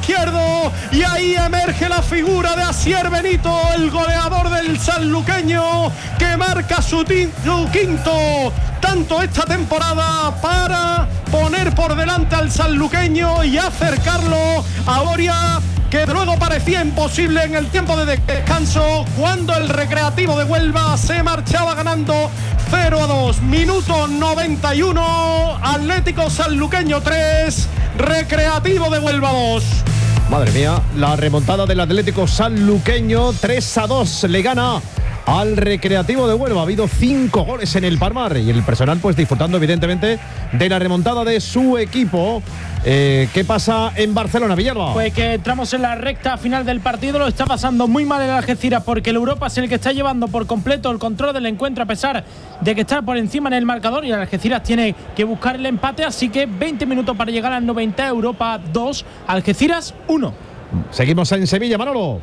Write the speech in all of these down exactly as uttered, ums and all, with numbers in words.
izquierdo y ahí emerge la figura de Asier Benito, el goleador del sanluqueño, que marca su, t- su quinto tanto esta temporada para poner por delante al sanluqueño y acercarlo a Oria, que luego parecía imposible en el tiempo de descanso cuando el Recreativo de Huelva se marchaba ganando cero a dos. Minuto noventa y uno, Atlético Sanluqueño tres, Recreativo de Huelva dos. Madre mía, la remontada del Atlético Sanluqueño, tres a dos le gana al Recreativo de Huelva. Ha habido cinco goles en el Palmar y el personal pues disfrutando evidentemente de la remontada de su equipo. Eh, ¿Qué pasa en Barcelona, Villalba? Pues que entramos en la recta final del partido. Lo está pasando muy mal el Algeciras porque el Europa es el que está llevando por completo el control del encuentro, a pesar de que está por encima en el marcador, y el Algeciras tiene que buscar el empate. Así que veinte minutos para llegar al noventa. Europa dos, Algeciras uno. Seguimos en Sevilla, Manolo.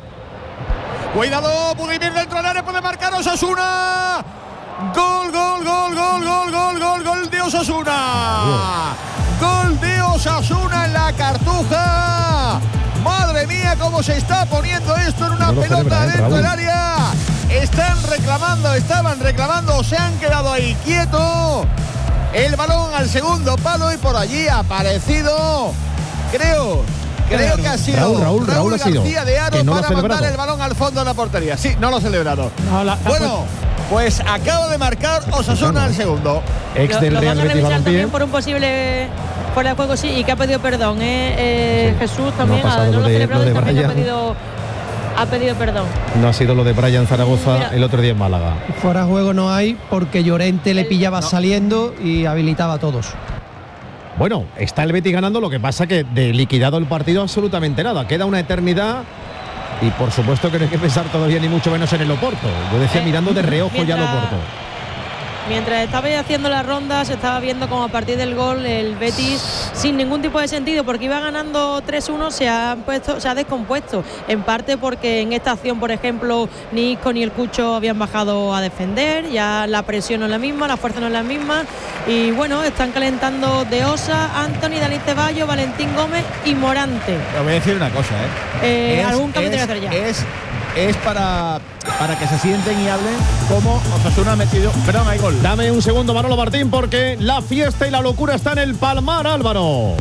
Cuidado, Budimir dentro del área, puede marcar Osasuna. Gol, gol, gol, gol, gol, gol, gol, gol de Osasuna. Gol de Osasuna en la Cartuja. Madre mía, cómo se está poniendo esto en una no pelota celebra, dentro Raúl. del área. Están reclamando, estaban reclamando, se han quedado ahí quietos. El balón al segundo palo y por allí ha aparecido, creo, creo que ha sido Raúl, Raúl, Raúl ha sido, García de Aro que no lo ha para mandar celebrado. el balón al fondo de la portería. Sí, no lo ha celebrado. No, la- Bueno, pues acaba de marcar Osasuna al segundo. Ex Lo, del lo Real van a Betis revisar Balompié. también por un posible fuera de juego, sí, y que ha pedido perdón, ¿eh? Eh, Sí. Jesús también No ha ha, pasado no lo lo ha de- celebrado lo de y también ha Brian. pedido, ha pedido perdón. No ha sido lo de Brian Zaragoza Mira. el otro día en Málaga. Fuera de juego no hay porque Llorente le El- pillaba no. saliendo y habilitaba a todos. Bueno, está el Betis ganando, lo que pasa que de liquidado el partido absolutamente nada. Queda una eternidad y por supuesto que no hay que pensar todavía ni mucho menos en el Oporto. Yo decía Eh, mirando de reojo ya el mientras- Oporto. Mientras estaba haciendo la ronda, se estaba viendo como a partir del gol el Betis, sin ningún tipo de sentido, porque iba ganando tres uno, se ha puesto, se ha descompuesto. En parte porque en esta acción, por ejemplo, ni Isco ni el Cucho habían bajado a defender, ya la presión no es la misma, la fuerza no es la misma. Y bueno, están calentando De Osa, Anthony, Dani Ceballos, Valentín Gómez y Morante. Te voy a decir una cosa, ¿eh? Eh, Es- algún cambio es- tiene que hacer ya. Es, es para, para que se sienten y hablen cómo Osasuna ha metido. Perdón, hay gol. Dame un segundo, Manolo Martín, porque la fiesta y la locura está en el Palmar, Álvaro.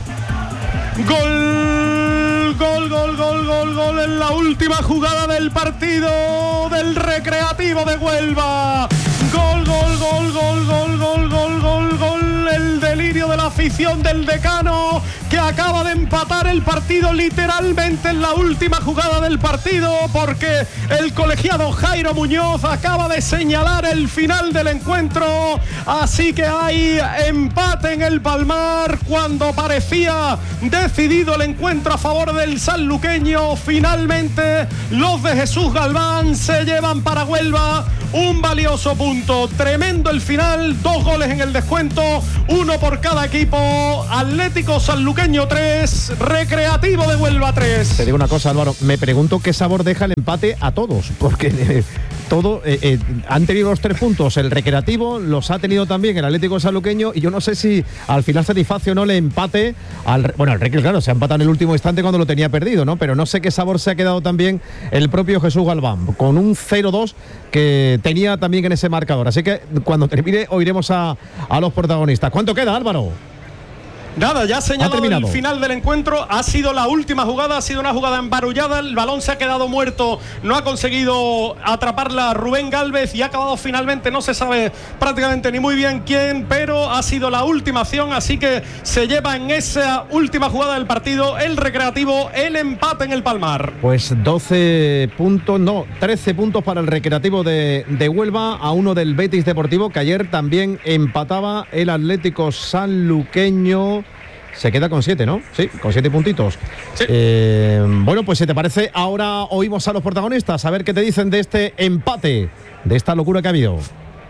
Gol, gol, gol, gol, gol, gol en la última jugada del partido del Recreativo de Huelva. Gol, gol, gol, gol, gol, gol, gol, gol, gol. El delirio de la afición del Decano, que acaba de empatar el partido literalmente en la última jugada del partido, porque el colegiado Jairo Muñoz acaba de señalar el final del encuentro. Así que hay empate en el Palmar cuando parecía decidido el encuentro a favor del sanluqueño. Finalmente los de Jesús Galván se llevan para Huelva un valioso punto. Tremendo el final, dos goles en el descuento, uno por cada equipo. Atlético Sanluqueño tres, Recreativo de Huelva tres. Te digo una cosa, Álvaro, me pregunto qué sabor deja el empate a todos, porque eh, todo eh, eh, han tenido los tres puntos, el Recreativo los ha tenido también el Atlético Sanluqueño, y yo no sé si al final satisface o no el empate al, bueno, el Recre, claro, se ha empatado en el último instante cuando lo tenía perdido, ¿no? Pero no sé qué sabor se ha quedado también el propio Jesús Galván, con un cero dos que tenía también en ese marcador. Así que cuando termine oiremos a, a los protagonistas. ¿Cuánto queda, Álvaro? Nada, ya ha señalado Ha el terminado. final del encuentro. Ha sido la última jugada, ha sido una jugada embarullada. El balón se ha quedado muerto, no ha conseguido atraparla Rubén Gálvez y ha acabado finalmente, no se sabe prácticamente ni muy bien quién, pero ha sido la última acción. Así que se lleva en esa última jugada del partido el Recreativo el empate en el Palmar. Pues doce puntos, no, trece puntos para el Recreativo de, de Huelva, a uno del Betis Deportivo, que ayer también empataba el Atlético Sanluqueño. Se queda con siete, ¿no? Sí, con siete puntitos. Sí. Eh, bueno, pues si te parece, ahora oímos a los protagonistas, a ver qué te dicen de este empate, de esta locura que ha habido.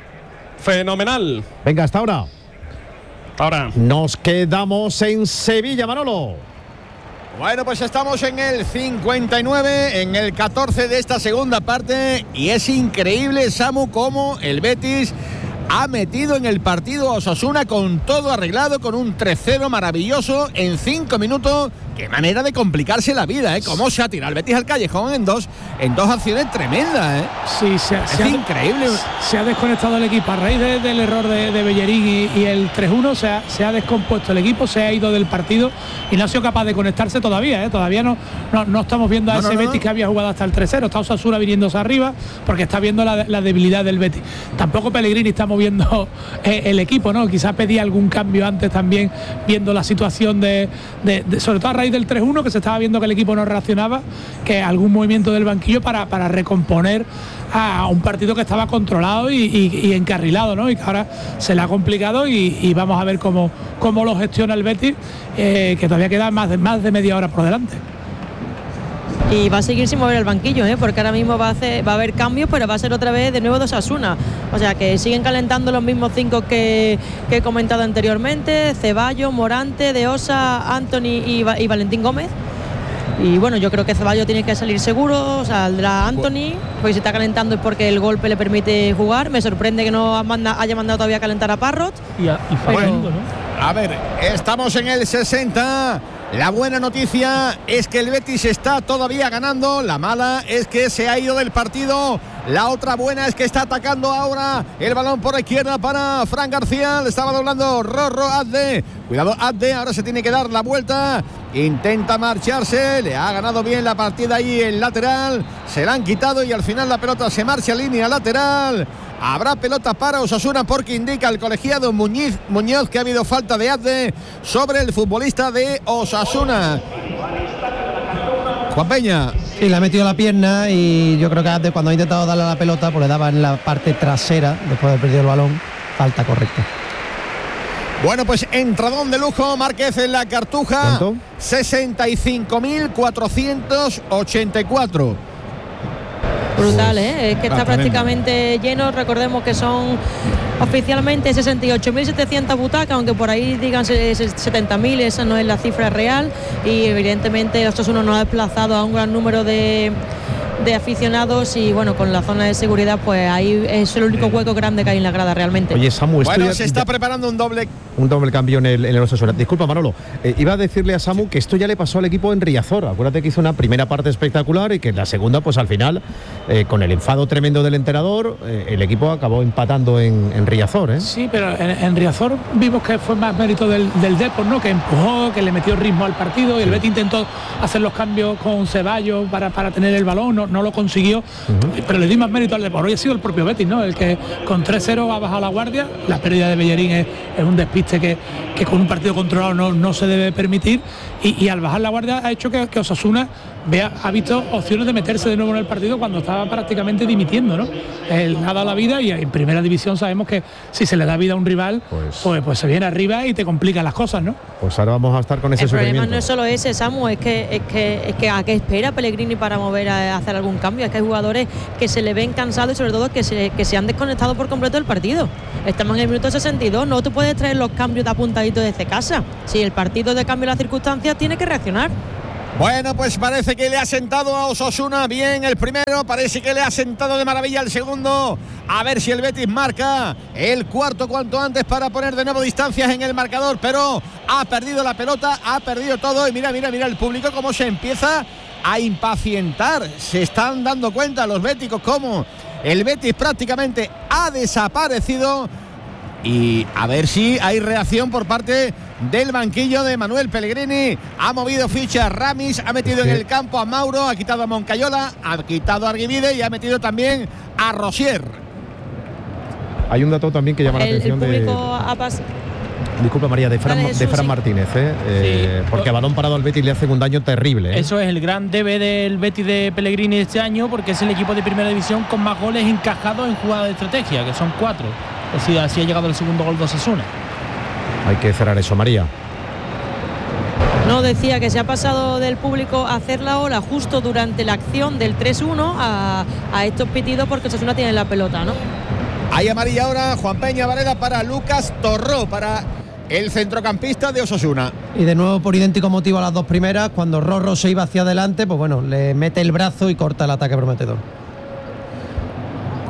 Fenomenal. Venga, hasta ahora. Ahora. Nos quedamos en Sevilla, Manolo. Bueno, pues estamos en el cincuenta y nueve, en el catorce de esta segunda parte, y es increíble, Samu, cómo el Betis ha metido en el partido a Osasuna con todo arreglado, con un tres cero maravilloso en cinco minutos, qué manera de complicarse la vida, ¿eh? Cómo se ha tirado el Betis al callejón en dos, en dos acciones tremendas, ¿eh? Sí, se, es se increíble. Ha, se ha desconectado el equipo a raíz de, del error de, de Bellerín y, y el tres uno. Se ha, se ha descompuesto el equipo, se ha ido del partido y no ha sido capaz de conectarse todavía, ¿eh? Todavía no, no, no estamos viendo a no, ese no, no. Betis que había jugado hasta el tres cero. Está Osasuna viniéndose arriba porque está viendo la, la debilidad del Betis. Tampoco Pellegrini está moviendo eh, el equipo, ¿no? Quizás pedía algún cambio antes también, viendo la situación de, de, de sobre todo a raíz del tres uno, que se estaba viendo que el equipo no reaccionaba, que algún movimiento del banquillo para, para recomponer a un partido que estaba controlado y, y, y encarrilado, ¿no? Y que ahora se le ha complicado y, y vamos a ver cómo, cómo lo gestiona el Betis, eh, que todavía queda más de, más de media hora por delante. Y va a seguir sin mover el banquillo, ¿eh? Porque ahora mismo va a, hacer, va a haber cambios, pero va a ser otra vez de nuevo de Osasuna. O sea que siguen calentando los mismos cinco que, que he comentado anteriormente: Ceballos, Morante, De Osa, Anthony y, y Valentín Gómez. Y bueno, yo creo que Ceballos tiene que salir seguro, saldrá Anthony, porque si está calentando es porque el golpe le permite jugar. Me sorprende que no manda, haya mandado todavía a calentar a Parrot. Y, a, y Facundo, ¿no? A ver, estamos en el sesenta. La buena noticia es que el Betis está todavía ganando. La mala es que se ha ido del partido. La otra buena es que está atacando ahora el balón por la izquierda para Fran García. Le estaba doblando Rorro Azde. Cuidado Azde, ahora se tiene que dar la vuelta. Intenta marcharse. Le ha ganado bien la partida ahí el lateral. Se la han quitado y al final la pelota se marcha a línea lateral. Habrá pelota para Osasuna porque indica el colegiado Muñiz, Muñoz que ha habido falta de Azde sobre el futbolista de Osasuna. Juan Peña. Sí, le ha metido la pierna y yo creo que Azde, cuando ha intentado darle a la pelota, pues le daba en la parte trasera después de haber perdido el balón. Falta correcta. Bueno, pues entradón de lujo, Márquez en la Cartuja. ¿Cuánto? sesenta y cinco mil cuatrocientos ochenta y cuatro. Brutal, ¿eh? Es que está Ah, prácticamente lleno. Recordemos que son oficialmente sesenta y ocho mil setecientas butacas, aunque por ahí digan setenta mil, esa no es la cifra real. Y evidentemente Osasuna nos ha desplazado a un gran número de, de aficionados y bueno, con la zona de seguridad, pues ahí es el único hueco grande que hay en la grada realmente. Oye, Samu, esto Bueno, ya, se está ya, preparando un doble. un doble cambio en el, en el Osasuna. Disculpa, Manolo, eh, iba a decirle a Samu que esto ya le pasó al equipo en Riazor. Acuérdate que hizo una primera parte espectacular y que en la segunda, pues al final, eh, con el enfado tremendo del entrenador, eh, el equipo acabó empatando en, en Riazor, ¿eh? Sí, pero en, en Riazor vimos que fue más mérito del, del Depor, ¿no? Que empujó, que le metió ritmo al partido y el Betis intentó hacer los cambios con Ceballos para, para tener el balón, no, no lo consiguió, uh-huh. Pero le di más mérito al Depor. Hoy ha sido el propio Betis, ¿no? El que con tres cero ha bajado la guardia. La pérdida de Bellerín es, es un despiste que, que con un partido controlado no, no se debe permitir y, y al bajar la guardia ha hecho que, que Osasuna vea, ha visto opciones de meterse de nuevo en el partido cuando estaba prácticamente dimitiendo, ¿no? Él ha dado la vida y en primera división sabemos que si se le da vida a un rival, pues, pues, pues se viene arriba y te complican las cosas, ¿no? Pues ahora vamos a estar con ese el sufrimiento. problema no es solo ese, Samu, es que, es que, es que a qué espera Pellegrini para mover a, a hacer algún cambio. Es que hay jugadores que se le ven cansados y sobre todo que se, que se han desconectado por completo del partido. Estamos en el minuto sesenta y dos, no te puedes traer los cambios de apuntadito desde casa. Si el partido de cambio de las circunstancias tiene que reaccionar. Bueno, pues parece que le ha sentado a Osasuna bien el primero, parece que le ha sentado de maravilla el segundo. A ver si el Betis marca el cuarto cuanto antes para poner de nuevo distancias en el marcador, pero ha perdido la pelota, ha perdido todo y mira, mira, mira el público cómo se empieza a impacientar. Se están dando cuenta los béticos cómo el Betis prácticamente ha desaparecido. Y a ver si hay reacción por parte del banquillo de Manuel Pellegrini. Ha movido ficha a Ramis, ha metido en el campo a Mauro, ha quitado a Moncayola, ha quitado a Arguivide y ha metido también a Rosier. Hay un dato también que llama el, la atención el público de... ha pas... Disculpa, María, de Fran, Dale, de Fran sí. Martínez, ¿eh? Eh, Sí. porque a balón parado al Betis le hacen un daño terrible, ¿eh? Eso es el gran debe del Betis de Pellegrini este año, porque es el equipo de primera división con más goles encajados en jugada de estrategia, que son cuatro. Así, así ha llegado el segundo gol de Osasuna. Hay que cerrar eso, María. No, decía que se ha pasado del público a hacer la ola justo durante la acción del tres uno a, a estos pitidos porque Osasuna tiene la pelota, ¿no? Hay amarilla ahora, Juan Peña Varela para Lucas Torró, para el centrocampista de Osasuna. Y de nuevo por idéntico motivo a las dos primeras, cuando Rorro se iba hacia adelante, pues bueno, le mete el brazo y corta el ataque prometedor.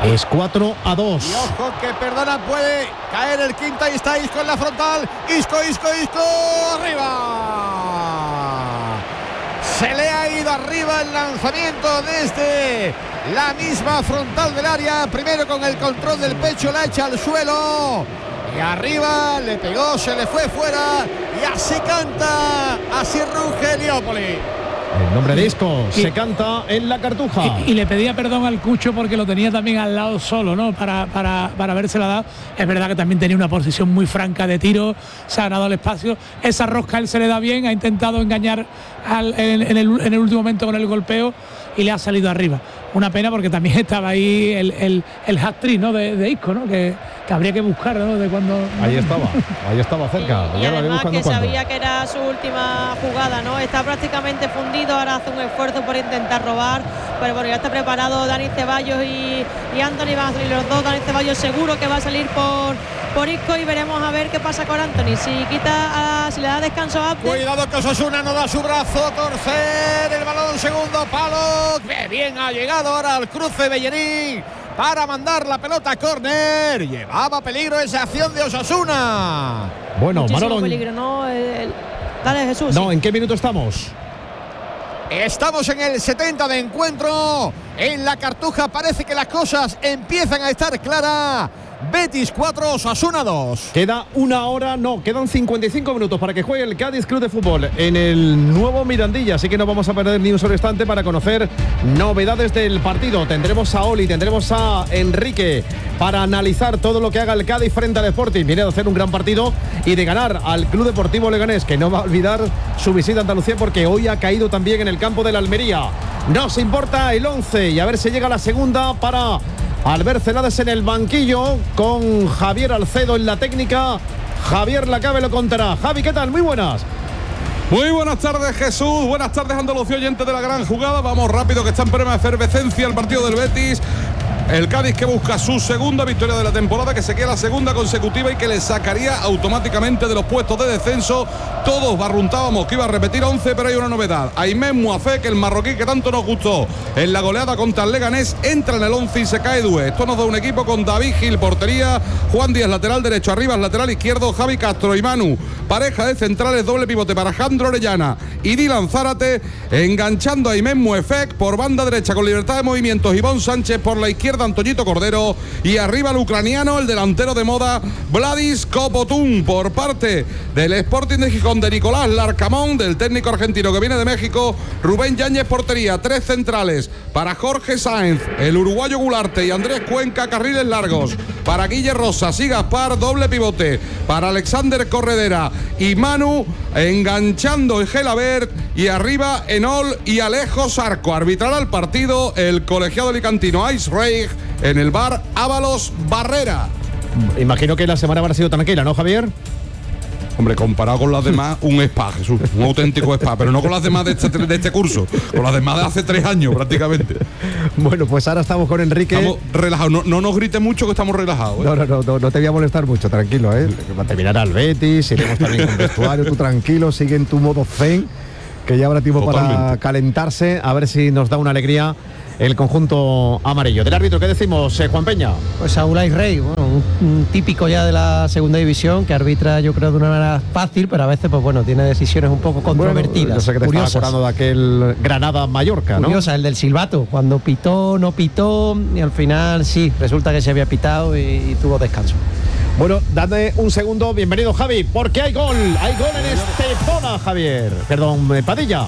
Es cuatro a dos. Y ojo que perdona, puede caer el quinto. Ahí está Isco en la frontal. Isco, Isco, Isco. Arriba. Se le ha ido arriba el lanzamiento desde la misma frontal del área. Primero con el control del pecho, la echa al suelo. Y arriba le pegó, se le fue fuera. Y así canta, así ruge Heliópolis. El nombre de Isco se canta en la Cartuja. Y, y le pedía perdón al Cucho porque lo tenía también al lado solo, ¿no? Para, para, para habérsela dado. Es verdad que también tenía una posición muy franca de tiro, se ha ganado el espacio. Esa rosca él se le da bien, ha intentado engañar al, en, en, el, en el último momento con el golpeo y le ha salido arriba. Una pena porque también estaba ahí el, el, el hat-trick, ¿no? de, de Isco, ¿no? Que, que habría que buscar, ¿no? De cuando... Ahí estaba, ahí estaba cerca. Y, y además que sabía que era su última jugada, ¿no? Está prácticamente fundido, ahora hace un esfuerzo por intentar robar, pero bueno, ya está preparado Dani Ceballos y, y Anthony, van a salir los dos. Dani Ceballos seguro que va a salir por, por Isco y veremos a ver qué pasa con Anthony. Si quita, a, si le da descanso a Abde. Cuidado que Osasuna no da su brazo, torcer el balón, segundo palo. Bien, bien ha llegado ahora al cruce Bellerín para mandar la pelota a córner. Llevaba peligro esa acción de Osasuna. Bueno, muchísimo Manolo, peligro, ¿no? El, el, dale, Jesús. No, sí. ¿en qué minuto estamos? Estamos en el setenta de encuentro. En la Cartuja parece que las cosas empiezan a estar claras. Betis cuatro, Osasuna dos. Queda una hora, no, quedan cincuenta y cinco minutos para que juegue el Cádiz Club de Fútbol en el nuevo Mirandilla, así que no vamos a perder ni un solo instante para conocer novedades del partido. Tendremos a Oli, tendremos a Enrique para analizar todo lo que haga el Cádiz frente al Sporting. Viene de hacer un gran partido y de ganar al Club Deportivo Leganés, que no va a olvidar su visita a Andalucía porque hoy ha caído también en el campo de la Almería. Nos importa el once y a ver si llega la segunda para Albert Celades en el banquillo con Javier Alcedo en la técnica. Javier Lacabe lo contará. Javi, ¿qué tal? Muy buenas. Muy buenas tardes, Jesús. Buenas tardes, Andalucía, oyente de la gran jugada. Vamos rápido, que está en plena efervescencia el partido del Betis. El Cádiz que busca su segunda victoria de la temporada, que se queda la segunda consecutiva y que le sacaría automáticamente de los puestos de descenso. Todos barruntábamos que iba a repetir once, pero hay una novedad. Aymen Mouafek, el marroquí que tanto nos gustó en la goleada contra el Leganés, entra en el once y se cae Due. Esto nos da un equipo con David Gil, portería, Juan Díaz, lateral derecho, Arribas, lateral izquierdo, Javi Castro y Manu, pareja de centrales, doble pivote para Jandro Orellana y Dylan Zárate, enganchando a Aymen Mouafek por banda derecha con libertad de movimientos, Ivón Sánchez por la izquierda, Antoñito Cordero, y arriba el ucraniano, el delantero de moda, Vladis Kopotun, por parte del Sporting de Gijón de Nicolás Larcamón, del técnico argentino que viene de México. Rubén Yáñez, portería, tres centrales para Jorge Sáenz, el uruguayo Gularte y Andrés Cuenca, carriles largos para Guille Rosas y Gaspar, doble pivote para Alexander Corredera y Manu, enganchando el Gelabert, y arriba Enol y Alejo Sarco. Arbitrará el partido el colegiado alicantino Ice Reich, en el bar Ábalos Barrera. Imagino que la semana habrá sido tranquila, ¿no, Javier? Hombre, comparado con las demás, un spa, Jesús, un auténtico spa, pero no con las demás de este, de este curso, con las demás de hace tres años prácticamente. Bueno, pues ahora estamos con Enrique. Estamos relajados, no, no nos grites mucho que estamos relajados, ¿eh? No, no, no, no, no te voy a molestar mucho, tranquilo, ¿eh? Va a terminar al Betis, iremos también con vestuario, tú tranquilo, sigue en tu modo zen, que ya habrá tiempo Totalmente. para calentarse, a ver si nos da una alegría el conjunto amarillo. Del árbitro, ¿qué decimos, eh, Juan Peña? Pues Saúl Rey, bueno, un, un típico ya de la segunda división, que arbitra, yo creo, de una manera fácil, pero a veces, pues bueno, tiene decisiones un poco controvertidas. Bueno, yo sé que te estaba acordando de aquel Granada-Mallorca, ¿no? Curiosa, el del silbato, cuando pitó, no pitó, y al final sí, resulta que se había pitado y, y tuvo descanso. Bueno, dame un segundo, bienvenido, Javi, porque hay gol, hay gol en Estepona, Javier. Perdón, Padilla.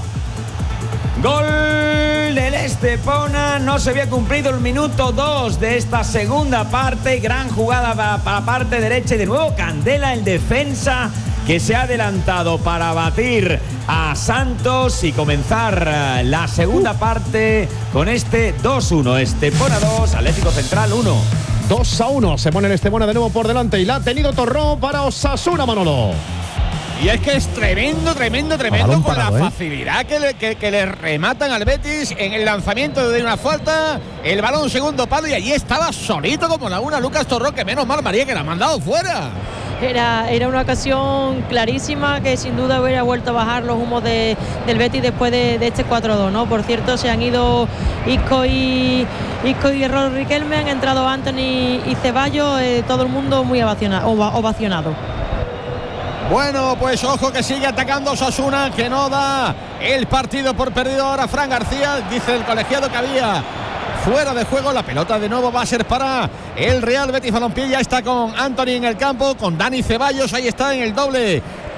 Gol del Estepona, no se había cumplido el minuto dos de esta segunda parte, gran jugada para la parte derecha y de nuevo Candela, el defensa, que se ha adelantado para batir a Santos y comenzar la segunda parte con este dos uno, Estepona dos, Atlético Central uno. dos a uno, se pone el Estepona de nuevo por delante y la ha tenido Torró para Osasuna, Manolo. Y es que es tremendo, tremendo, tremendo con parado, la ¿eh? facilidad que le, que, que le rematan al Betis en el lanzamiento de una falta, el balón segundo palo y allí estaba solito como la una Lucas Torró, que menos mal, María, que la ha mandado fuera. Era, era una ocasión clarísima que sin duda hubiera vuelto a bajar los humos de, del Betis después de, de este cuatro dos, ¿no? Por cierto, se han ido Isco y, Isco y Errol Riquelme, han entrado Anthony y Ceballos, eh, todo el mundo muy ovaciona, ova, ovacionado. Bueno, pues ojo que sigue atacando Osasuna, que no da el partido por perdido ahora Fran García. Dice el colegiado que había fuera de juego. La pelota de nuevo va a ser para el Real Betis Balompié. Ya está con Anthony en el campo, con Dani Ceballos. Ahí está en el doble.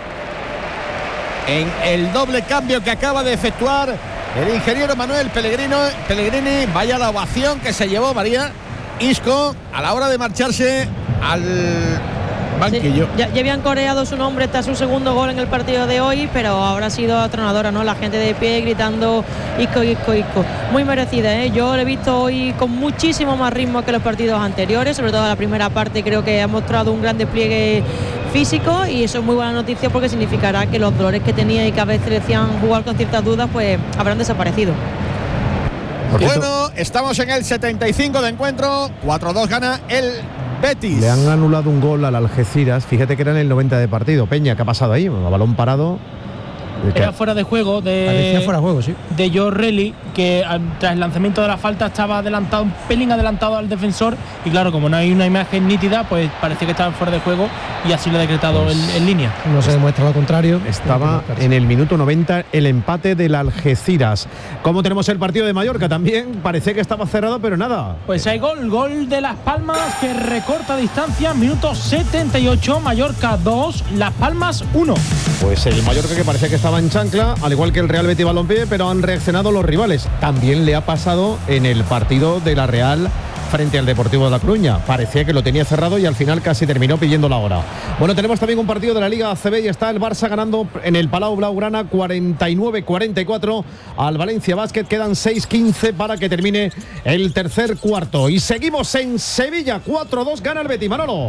En el doble cambio que acaba de efectuar el ingeniero Manuel Pellegrino. Pellegrini, vaya la ovación que se llevó María Isco a la hora de marcharse al banquillo. Sí, ya, ya habían coreado su nombre, está su segundo gol en el partido de hoy, pero ahora ha sido atronadora, ¿no? La gente de pie gritando Isco, Isco, Isco. Muy merecida, ¿eh? Yo lo he visto hoy con muchísimo más ritmo que los partidos anteriores, sobre todo la primera parte. Creo que ha mostrado un gran despliegue físico y eso es muy buena noticia porque significará que los dolores que tenía y que a veces le hacían jugar con ciertas dudas pues habrán desaparecido. Bueno, estamos en el setenta y cinco de encuentro, cuatro dos gana el Betis. Le han anulado un gol al Algeciras, fíjate que era en el noventa de partido. Peña, ¿qué ha pasado ahí? A balón parado. Era fuera de juego de, fuera de juego, sí. de Joe Relly, que tras el lanzamiento de la falta estaba adelantado, un pelín adelantado al defensor, y claro, como no hay una imagen nítida, pues parece que estaba fuera de juego y así lo ha decretado pues, en, en línea. No se demuestra lo contrario. Estaba en el minuto noventa el empate del Algeciras. ¿Cómo tenemos el partido de Mallorca? También parecía que estaba cerrado, pero nada. Pues hay gol, gol de Las Palmas que recorta distancia, minuto setenta y ocho, Mallorca dos, Las Palmas uno. Pues el Mallorca que parecía que estaba en chancla, al igual que el Real Betis Balompié, pero han reaccionado los rivales. También le ha pasado en el partido de la Real frente al Deportivo de La Coruña. Parecía que lo tenía cerrado y al final casi terminó pidiendo la hora. Bueno, tenemos también un partido de la Liga A C B y está el Barça ganando en el Palau Blaugrana cuarenta y nueve cuarenta y cuatro al Valencia Basket. Quedan seis quince para que termine el tercer cuarto. Y seguimos en Sevilla, cuatro dos gana el Betis. Manolo.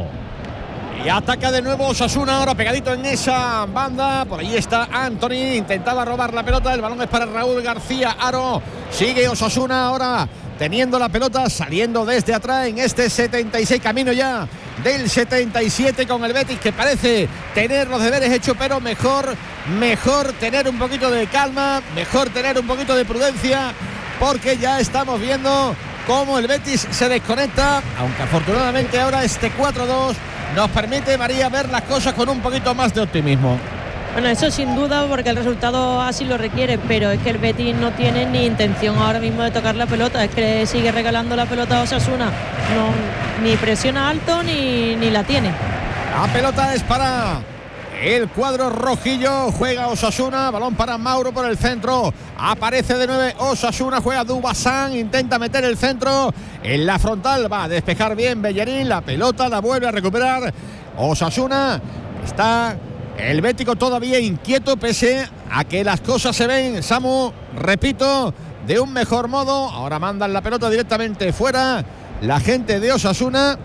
Y ataca de nuevo Osasuna, ahora pegadito en esa banda. Por ahí está Anthony, intentaba robar la pelota. El balón es para Raúl García Aro. Sigue Osasuna ahora teniendo la pelota, saliendo desde atrás en este setenta y seis, camino ya del setenta y siete con el Betis, que parece tener los deberes hechos, pero mejor, mejor tener un poquito de calma, mejor tener un poquito de prudencia, porque ya estamos viendo cómo el Betis se desconecta, aunque afortunadamente ahora este cuatro dos nos permite, María, ver las cosas con un poquito más de optimismo. Bueno, eso sin duda, porque el resultado así lo requiere, pero es que el Betis no tiene ni intención ahora mismo de tocar la pelota, es que sigue regalando la pelota a Osasuna, no, ni presiona alto ni, ni la tiene. La pelota es para el cuadro rojillo, juega Osasuna, balón para Mauro por el centro, aparece de nueve Osasuna, juega Dubasán, intenta meter el centro en la frontal, va a despejar bien Bellerín, la pelota la vuelve a recuperar Osasuna. Está el bético todavía inquieto pese a que las cosas se ven, Samu, repito, de un mejor modo. Ahora mandan la pelota directamente fuera la gente de Osasuna.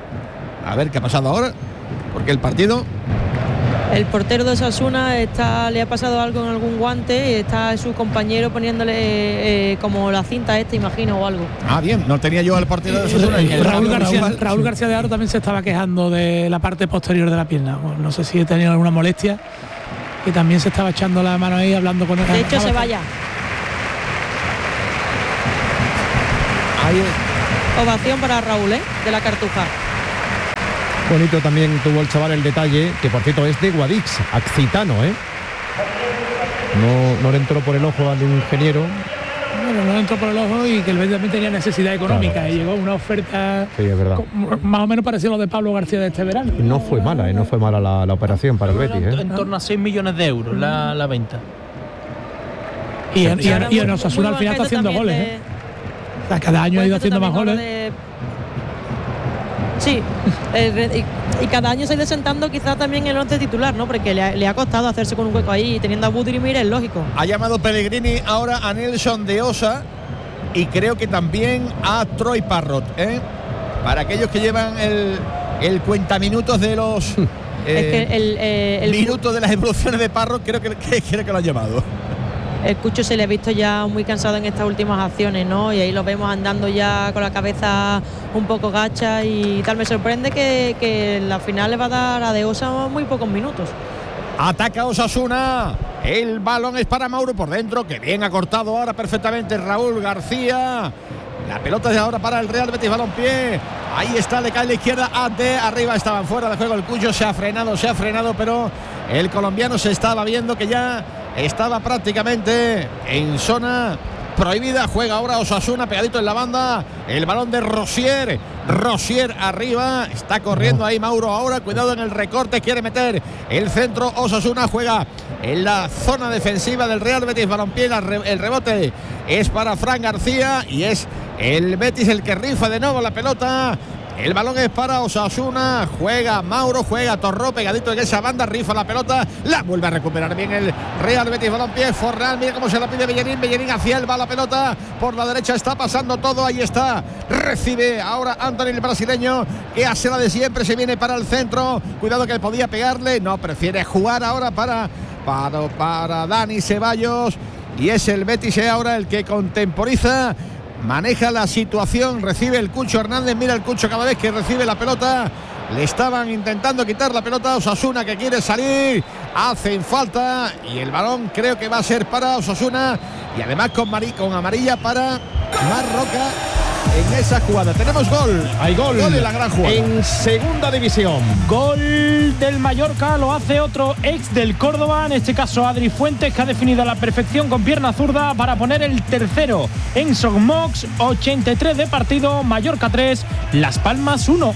A ver qué ha pasado ahora, porque el partido... El portero de Osasuna está, le ha pasado algo en algún guante y está su compañero poniéndole eh, como la cinta esta, imagino, o algo. Ah, bien, no tenía yo al portero de Osasuna. Eh, Raúl, García, Raúl, Raúl García de Aro también se estaba quejando de la parte posterior de la pierna. Bueno, no sé si tenía alguna molestia, y también se estaba echando la mano ahí hablando con él. De hecho, se vaya. Ahí. Ovación para Raúl, ¿eh? De la Cartuja. Bonito también tuvo el chaval el detalle, que por cierto es de Guadix, Accitano, ¿eh? No, no le entró por el ojo al ingeniero. Bueno, no le entró por el ojo y que el Betis también tenía necesidad económica, claro. Y llegó una oferta, sí, es verdad, más o menos parecida a lo de Pablo García de este verano. Y no fue mala, ¿eh? No fue mala la, la operación para el Betis, ¿eh? En torno a seis millones de euros la, la venta. Y, en, y, en, y en Osasuna al final está haciendo goles, ¿eh? O sea, cada año ha ido haciendo más goles. De... Sí, eh, y, y cada año se ha ido sentando quizás también el once titular, ¿no? Porque le ha, le ha costado hacerse con un hueco ahí, y teniendo a Budimir es lógico. Ha llamado Pellegrini ahora a Nelson de Osa y creo que también a Troy Parrott, ¿eh? Para aquellos que llevan el, el cuentaminutos de los eh, es que el, eh, el minutos de las evoluciones de Parrott, creo que, que, creo que lo han llamado. El Cucho se le ha visto ya muy cansado en estas últimas acciones, ¿no? Y ahí lo vemos andando ya con la cabeza un poco gacha y tal. Me sorprende que, que la final le va a dar a De Osa muy pocos minutos. Ataca Osasuna. El balón es para Mauro por dentro, que bien ha cortado ahora perfectamente Raúl García. La pelota de ahora para el Real Betis Balompié. Ahí está, le cae a la izquierda a De. Arriba estaban fuera de juego el Cucho. Se ha frenado, se ha frenado, pero el colombiano se estaba viendo que ya estaba prácticamente en zona prohibida. Juega ahora Osasuna pegadito en la banda. El balón de Rosier. Rosier arriba. Está corriendo ahí Mauro ahora. Cuidado en el recorte. Quiere meter el centro. Osasuna juega en la zona defensiva del Real Betis Balompié. El rebote es para Fran García y es el Betis el que rifa de nuevo la pelota. El balón es para Osasuna. Juega Mauro, juega Torró pegadito en esa banda. Rifa la pelota. La vuelve a recuperar bien el Real Betis Balompié. Fornal, mira cómo se la pide Bellerín. Bellerín hacia él va la pelota. Por la derecha está pasando todo. Ahí está. Recibe ahora Anthony el brasileño. Que hace la de siempre. Se viene para el centro. Cuidado que podía pegarle. No, prefiere jugar ahora para, para, para Dani Ceballos. Y es el Betis ahora el que contemporiza. Maneja la situación, recibe el Cucho Hernández. Mira el Cucho cada vez que recibe la pelota. Le estaban intentando quitar la pelota a Osasuna, que quiere salir. Hacen falta y el balón creo que va a ser para Osasuna. Y además con, Mari, con amarilla para Marroca en esa jugada. Tenemos gol. Hay gol. Gol en la gran jugada. En segunda división. Gol del Mallorca, lo hace otro ex del Córdoba, en este caso Adri Fuentes, que ha definido a la perfección con pierna zurda para poner el tercero en Sogmox. ochenta y tres de partido, Mallorca tres, Las Palmas uno.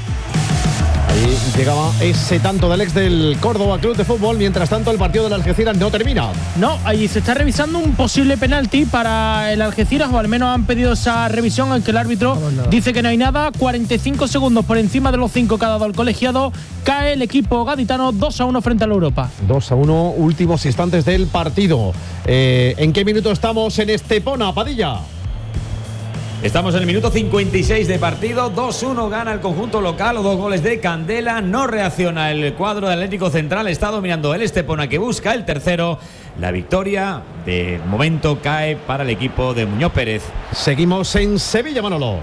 Ahí llegaba ese tanto del ex del Córdoba Club de Fútbol. Mientras tanto, el partido del Algeciras no termina. No, ahí se está revisando un posible penalti para el Algeciras, o al menos han pedido esa revisión, aunque el árbitro no, no. dice que no hay nada. cuarenta y cinco segundos por encima de los cinco que ha dado el colegiado. Cae el equipo gaditano dos a uno frente a la Europa. dos a uno, últimos instantes del partido. Eh, ¿En qué minuto estamos en Estepona, Padilla? Estamos en el minuto cincuenta y seis de partido, dos uno gana el conjunto local, dos goles de Candela, no reacciona el cuadro del Atlético Central, está dominando el Estepona, que busca el tercero. La victoria de momento cae para el equipo de Muñoz Pérez. Seguimos en Sevilla, Manolo.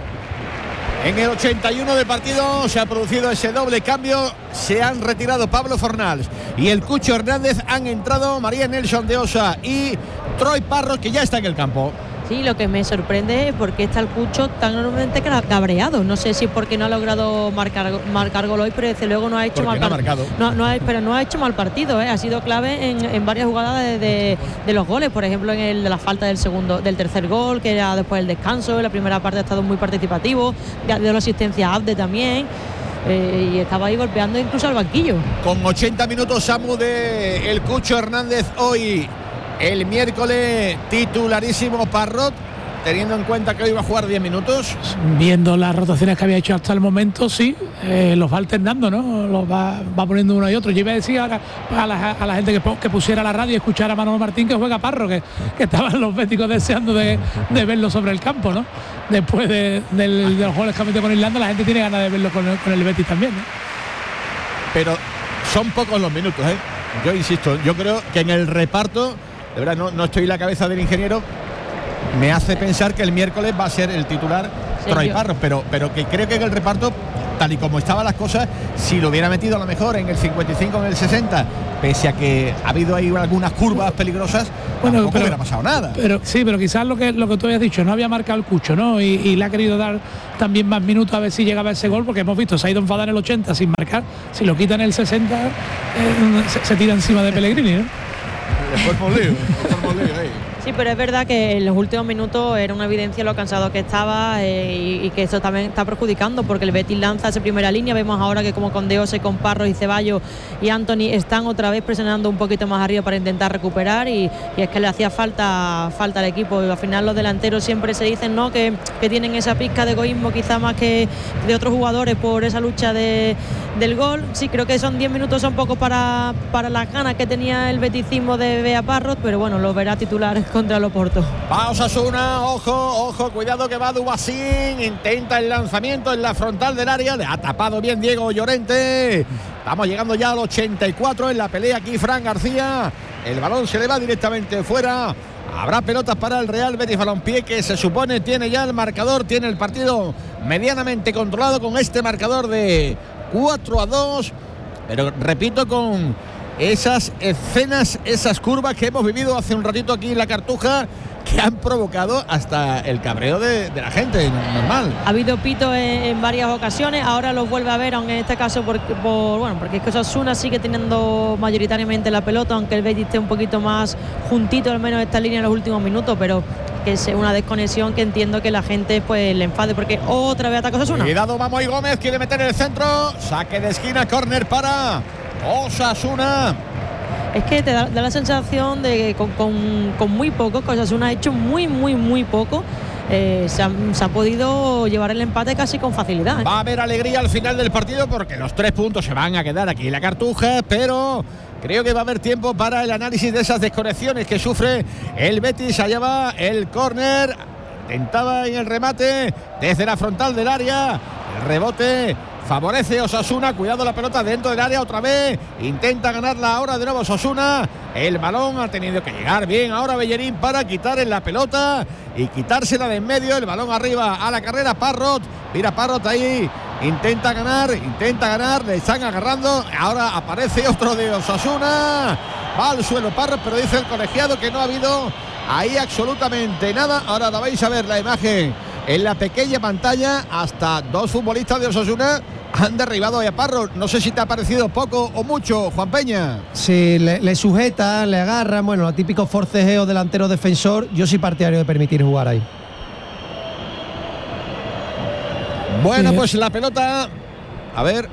En el ochenta y uno de partido se ha producido ese doble cambio. Se han retirado Pablo Fornals y el Cucho Hernández. Han entrado María Nelson de Osa y Troy Parro, que ya está en el campo. Sí, lo que me sorprende es por qué está el Cucho tan enormemente cabreado. No sé si es porque no ha logrado marcar, marcar gol hoy, pero desde luego no ha hecho mal partido. No, no ha, pero no ha hecho mal partido, ¿eh? Ha sido clave en, en varias jugadas de, de, de los goles. Por ejemplo, en el de la falta del segundo, del tercer gol, que era después del descanso. En la primera parte ha estado muy participativo. De la asistencia a Abde también. Eh, y estaba ahí golpeando incluso al banquillo. Con ochenta minutos, Samu, de el Cucho Hernández hoy. El miércoles titularísimo Parrot, teniendo en cuenta que hoy va a jugar diez minutos. Viendo las rotaciones que había hecho hasta el momento, sí, eh, los va alternando, ¿no? Los va, va poniendo uno y otro. Yo iba a decir ahora a la, a la gente que, que pusiera la radio y escuchara a Manolo Martín que juega Parro, que, que estaban los béticos deseando de, de verlo sobre el campo, ¿no? Después de, de, de los goles que ha metido con Irlanda, la gente tiene ganas de verlo con el, con el Betis también, ¿no? Pero son pocos los minutos, ¿eh? Yo insisto, yo creo que en el reparto, de verdad, no, no estoy en la cabeza del ingeniero, me hace pensar que el miércoles va a ser el titular sí, Troy Parro, pero, pero que creo que en el reparto, tal y como estaban las cosas, si lo hubiera metido a lo mejor en el cincuenta y cinco, en el sesenta, pese a que ha habido ahí algunas curvas peligrosas, bueno, tampoco pero, hubiera pasado nada. Pero sí, pero quizás lo que lo que tú habías dicho, no había marcado el Cucho, ¿no? Y, y le ha querido dar también más minutos a ver si llegaba ese gol, porque hemos visto, se ha ido enfadado en el ochenta sin marcar, si lo quita en el sesenta, eh, se, se tira encima de Pellegrini, ¿no? Después por lío, después por lío ahí. Sí, pero es verdad que en los últimos minutos era una evidencia lo cansado que estaba eh, y, y que eso también está perjudicando, porque el Betis lanza esa primera línea. Vemos ahora que como con Deose, con Parro y Ceballos y Anthony están otra vez presionando un poquito más arriba para intentar recuperar y, y es que le hacía falta falta al equipo. Y al final los delanteros siempre se dicen, ¿no?, que, que tienen esa pizca de egoísmo quizá más que de otros jugadores por esa lucha de, del gol. Sí, creo que son diez minutos, son pocos para, para las ganas que tenía el beticismo de Bea Parrot, pero bueno, lo verá titular contra el Oporto. Va Osasuna, ojo, ojo, cuidado que va Dubasín, intenta el lanzamiento en la frontal del área, le ha tapado bien Diego Llorente. Estamos llegando ya al ochenta y cuatro en la pelea aquí Fran García, el balón se le va directamente fuera. Habrá pelotas para el Real Betis Balompié, que se supone tiene ya el marcador, tiene el partido medianamente controlado con este marcador de cuatro a dos, pero repito, con esas escenas, esas curvas que hemos vivido hace un ratito aquí en la Cartuja, que han provocado hasta el cabreo de, de la gente, normal. Ha habido pito en, en varias ocasiones, ahora los vuelve a ver, aunque en este caso por, por bueno, porque es que Osasuna sigue teniendo mayoritariamente la pelota, aunque el Betis esté un poquito más juntito, al menos esta línea en los últimos minutos, pero que es una desconexión que entiendo que la gente pues le enfade, porque otra vez ataca Osasuna. Cuidado, Mamoy Gómez quiere meter el centro, saque de esquina, córner para Osasuna. Es que te da, da la sensación de que con, con, con muy poco, que Osasuna ha hecho muy, muy, muy poco, eh, se, ha, se ha podido llevar el empate casi con facilidad, ¿eh? Va a haber alegría al final del partido porque los tres puntos se van a quedar aquí en la Cartuja, pero creo que va a haber tiempo para el análisis de esas desconexiones que sufre el Betis. Allá va el córner, intentaba en el remate desde la frontal del área, el rebote favorece Osasuna, cuidado la pelota dentro del área otra vez, intenta ganarla ahora de nuevo Osasuna, el balón ha tenido que llegar bien ahora Bellerín para quitar en la pelota y quitársela de en medio, el balón arriba a la carrera, Parrot, mira Parrot ahí, intenta ganar, intenta ganar, le están agarrando, ahora aparece otro de Osasuna, va al suelo Parrot, pero dice el colegiado que no ha habido ahí absolutamente nada. Ahora la vais a ver la imagen en la pequeña pantalla, hasta dos futbolistas de Osasuna han derribado a Parro. No sé si te ha parecido poco o mucho, Juan Peña. Sí, le, le sujetan, le agarran, bueno, los típicos forcejeos delantero defensor. Yo soy partidario de permitir jugar ahí. Bueno, sí, pues la pelota, a ver,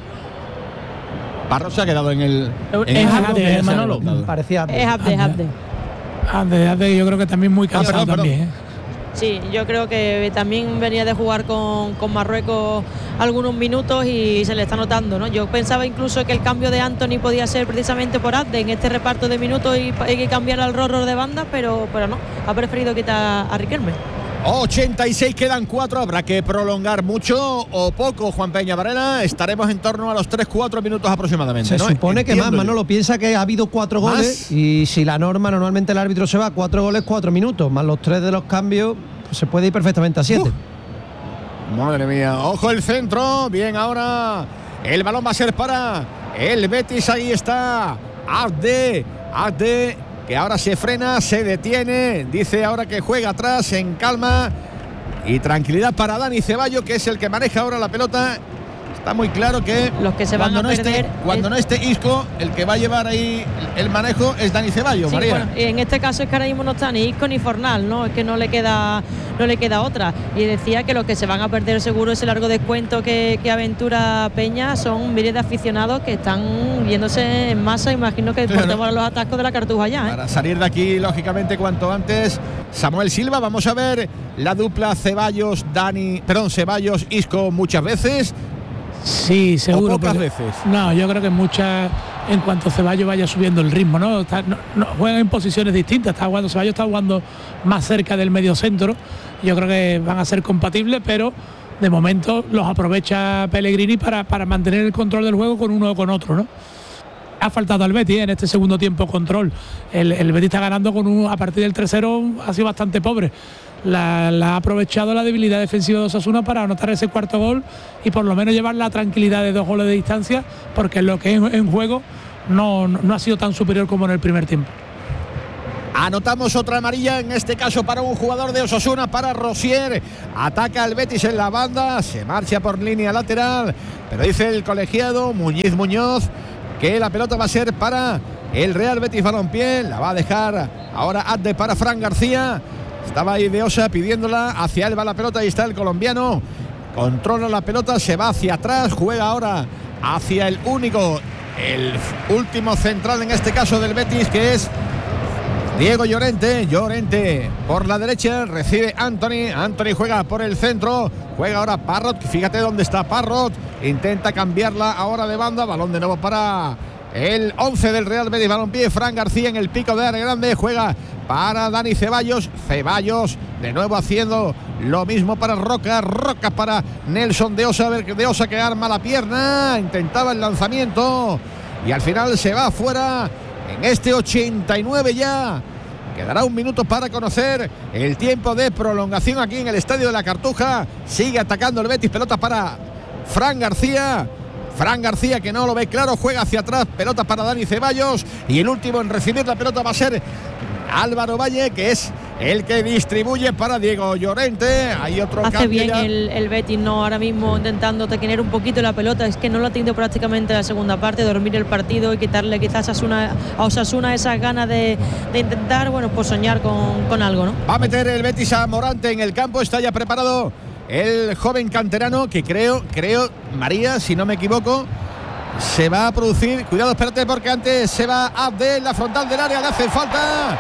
Parro se ha quedado en el... En es el Abde, Manolo. Parecía Es Abde, es Abde. Abde, Abde, yo creo que también muy cansado ah, perdón, también, perdón. ¿eh? Sí, yo creo que también venía de jugar con, con Marruecos algunos minutos y se le está notando, ¿no? Yo pensaba incluso que el cambio de Anthony podía ser precisamente por Abde en este reparto de minutos y, y cambiar al Rorro de banda, pero, pero no, ha preferido quitar a Riquelme. ochenta y seis, quedan cuatro, habrá que prolongar mucho o poco, Juan Peña Varela. Estaremos en torno a los tres cuatro minutos aproximadamente. Se ¿no? supone Entiendo que más, Manolo piensa que ha habido cuatro ¿Más? goles y si la norma, normalmente el árbitro se va cuatro goles, cuatro minutos, más los tres de los cambios, pues se puede ir perfectamente a siete. Uh, madre mía, ojo el centro, bien ahora, el balón va a ser para el Betis, ahí está, Abde, Abde, que ahora se frena, se detiene, dice ahora que juega atrás en calma y tranquilidad para Dani Ceballos, que es el que maneja ahora la pelota. Está muy claro que los que se van a no perder esté, cuando es... no esté Isco, el que va a llevar ahí el manejo es Dani Ceballos, sí, María. Bueno, en este caso es que ahora mismo no está ni Isco ni Fornal, ¿no? Es que no le queda no le queda otra. Y decía que los que se van a perder seguro ese largo descuento que, que aventura Peña son miles de aficionados que están viéndose en masa, imagino que por temor a los atascos de la Cartuja ya, ¿eh? Para salir de aquí, lógicamente, cuanto antes. Samuel Silva, vamos a ver la dupla Ceballos, Dani, perdón, Ceballos, Isco muchas veces. Sí, seguro. ¿O pocas porque, veces? No, yo creo que muchas, en cuanto Ceballos vaya subiendo el ritmo, ¿no? Está, no, no juegan en posiciones distintas. Está jugando, Ceballos está jugando más cerca del medio centro. Yo creo que van a ser compatibles, pero de momento los aprovecha Pellegrini para, para mantener el control del juego con uno o con otro, ¿no? Ha faltado al Betis, ¿eh? En este segundo tiempo control. El, el Betis está ganando con un, a partir del tres cero, ha sido bastante pobre. La, la ha aprovechado la debilidad defensiva de Osasuna para anotar ese cuarto gol y por lo menos llevar la tranquilidad de dos goles de distancia, porque lo que es en juego no, no ha sido tan superior como en el primer tiempo. Anotamos otra amarilla, en este caso para un jugador de Osasuna, para Rosier. Ataca al Betis en la banda, se marcha por línea lateral, pero dice el colegiado Muñiz Muñoz que la pelota va a ser para el Real Betis Balompié. La va a dejar ahora Abde para Fran García. Estaba ahí de Osa pidiéndola, hacia él va la pelota, ahí está el colombiano, controla la pelota, se va hacia atrás, juega ahora hacia el único, el último central en este caso del Betis, que es Diego Llorente. Llorente por la derecha, recibe Anthony, Anthony juega por el centro, juega ahora Parrot, fíjate dónde está Parrot, intenta cambiarla ahora de banda, balón de nuevo para el once del Real Betis Balompié, Fran García en el pico de área grande, juega para Dani Ceballos, Ceballos de nuevo haciendo lo mismo para Roca, Roca para Nelson de Osa, a ver de Osa que arma la pierna, intentaba el lanzamiento y al final se va afuera en este ochenta y nueve ya. Quedará un minuto para conocer el tiempo de prolongación aquí en el Estadio de la Cartuja. Sigue atacando el Betis, pelota para Fran García. Fran García, que no lo ve claro, juega hacia atrás, pelota para Dani Ceballos y el último en recibir la pelota va a ser Álvaro Valle, que es el que distribuye para Diego Llorente. Hay otro Hace cambio bien ya. el, el Betis, no, ahora mismo intentando tener un poquito la pelota. Es que no lo ha tenido prácticamente la segunda parte, dormir el partido y quitarle quizás a Osasuna, a Osasuna esas ganas de, de intentar, bueno, pues soñar con, con algo, ¿no? Va a meter el Betis a Morante en el campo, está ya preparado el joven canterano que creo, creo, María, si no me equivoco, se va a producir. Cuidado, espérate, porque antes se va Abde en la frontal del área, le hace falta.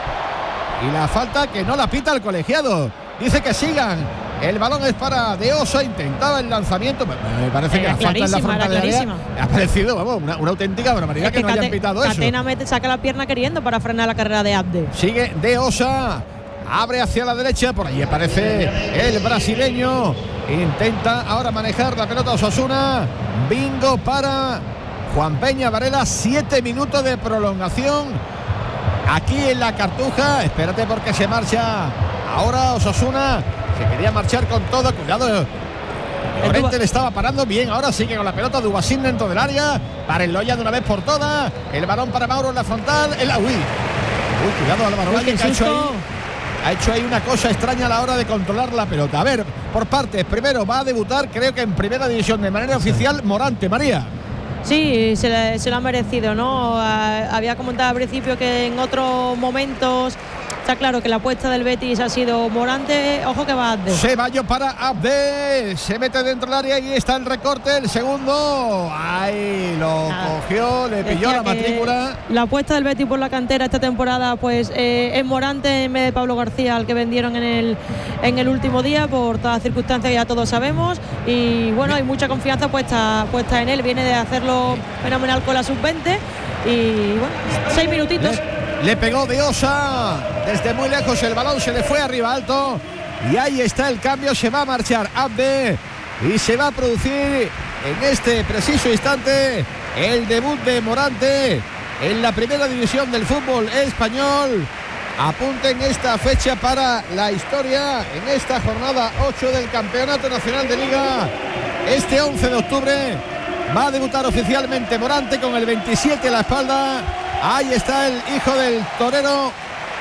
Y la falta que no la pita el colegiado. Dice que sigan. El balón es para De Osa, intentaba el lanzamiento. Me parece que la falta en la frontal del área ha parecido, vamos, una, una auténtica barbaridad, es que, que no Cate, hayan pitado eso. Catena mete, saca la pierna queriendo para frenar la carrera de Abde. Sigue De Osa. Abre hacia la derecha, por allí aparece el brasileño. Intenta ahora manejar la pelota Osasuna. Bingo para Juan Peña Varela. Siete minutos de prolongación aquí en la Cartuja. Espérate porque se marcha ahora Osasuna. Se quería marchar con todo. Cuidado. Llorente le estaba parando bien. Ahora sigue con la pelota Dubasín dentro del área. Para el Loya de una vez por todas. El balón para Mauro en la frontal. El, uy. Uy, cuidado Álvaro Valle, que ha hecho ahí. Ha hecho ahí una cosa extraña a la hora de controlar la pelota. A ver, por partes. Primero va a debutar, creo que en primera división de manera oficial, Morante. María. Sí, se, le, se lo ha merecido, ¿no? A, había comentado al principio que en otros momentos está claro que la apuesta del Betis ha sido Morante. Ojo que va Abde. Ceballos para Abde. Se mete dentro del área y está el recorte. El segundo. Ahí lo Nada. cogió, le pilló la matrícula. La apuesta del Betis por la cantera esta temporada, pues eh, es Morante en vez de Pablo García, al que vendieron en el, en el último día, por todas las circunstancias que ya todos sabemos. Y bueno, hay mucha confianza puesta, puesta en él. Viene de hacerlo fenomenal con la sub veinte. Y bueno, seis minutitos. Le Le pegó De Osa desde muy lejos, el balón se le fue arriba alto y ahí está el cambio. Se va a marchar Abde y se va a producir en este preciso instante el debut de Morante en la primera división del fútbol español. Apunten esta fecha para la historia en esta jornada ocho del Campeonato Nacional de Liga. Este once de octubre va a debutar oficialmente Morante con el veintisiete a la espalda. Ahí está el hijo del torero,